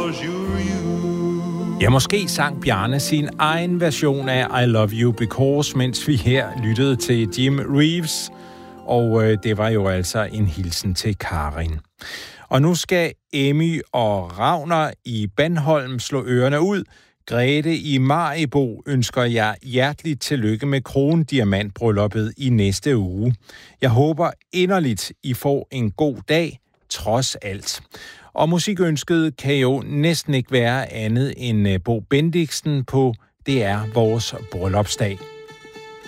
'cause you're you. Ja, måske sang Bjarne sin egen version af I Love You Because, mens vi her lyttede til Jim Reeves. Og det var jo altså en hilsen til Karin. Og nu skal Emmy og Ragnar i Bandholm slå ørerne ud. Grete i Maribo ønsker jer hjerteligt tillykke med krondiamantbrylluppet i næste uge. Jeg håber inderligt, I får en god dag, trods alt. Og musikønsket kan jo næsten ikke være andet end Bo Bendiksen på Det er vores bryllupsdag.